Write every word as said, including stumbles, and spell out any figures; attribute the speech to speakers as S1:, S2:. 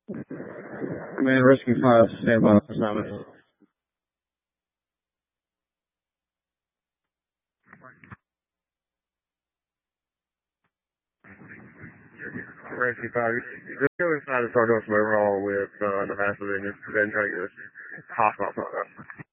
S1: Man, Rescue five, stand by for assignment. Rescue five, just go inside and start doing some overhaul with uh, the master engine, then try to get this hostile product.